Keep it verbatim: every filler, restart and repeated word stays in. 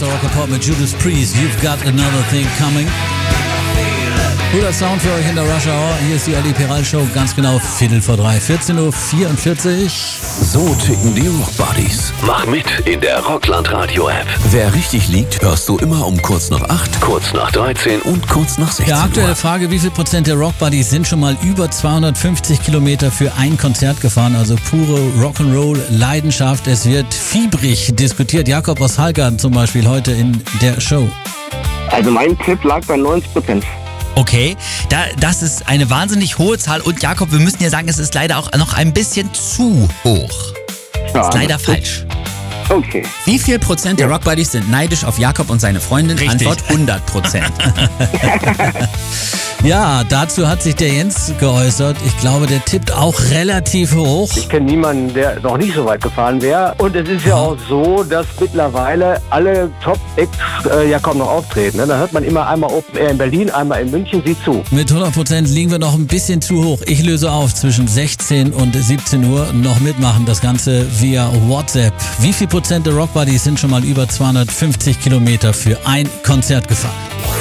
Meister Rocker Pop mit Judas Priest. You've got another thing coming. Cooler Sound für euch in der Rush Hour. Hier ist die Olli Peral Show, ganz genau Viertel vor drei, vierzehn Uhr vierundvierzig. So ticken die Rock Buddies. Mach mit in der Rockland Radio App. Wer richtig liegt, hörst du immer um kurz nach acht, kurz nach dreizehn und kurz nach sechzehn Uhr. Ja, aktuelle Frage, wie viel Prozent der Rock Buddies sind schon mal über zweihundertfünfzig Kilometer für ein Konzert gefahren? Also pure Rock'n'Roll Leidenschaft. Es wird fiebrig diskutiert. Jakob aus Hallgarten zum Beispiel heute in der Show. Also mein Tipp lag bei neunzig Prozent. Okay, da, das ist eine wahnsinnig hohe Zahl und Jakob, wir müssen ja sagen, es ist leider auch noch ein bisschen zu hoch. Das ist leider falsch. Okay. Wie viel Prozent der Rock Buddies sind neidisch auf Jakob und seine Freundin? Richtig. Antwort hundert Prozent. Ja, dazu hat sich der Jens geäußert. Ich glaube, der tippt auch relativ hoch. Ich kenne niemanden, der noch nicht so weit gefahren wäre. Und es ist ja auch so, dass mittlerweile alle Top-Acts äh, ja kaum noch auftreten. Ne? Da hört man immer einmal Open Air in Berlin, einmal in München, sieh zu. Mit hundert Prozent liegen wir noch ein bisschen zu hoch. Ich löse auf zwischen sechzehn und siebzehn Uhr. Noch mitmachen, das Ganze via WhatsApp. Wie viel Prozent der Rock Buddies sind schon mal über zweihundertfünfzig Kilometer für ein Konzert gefahren?